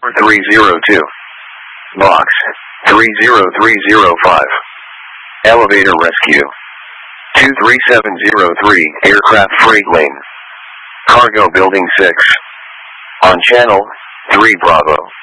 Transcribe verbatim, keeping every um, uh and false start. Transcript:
three zero two. Box three zero three zero five. Elevator rescue. two three seven zero three, aircraft freight lane. Cargo building six. On channel three Bravo.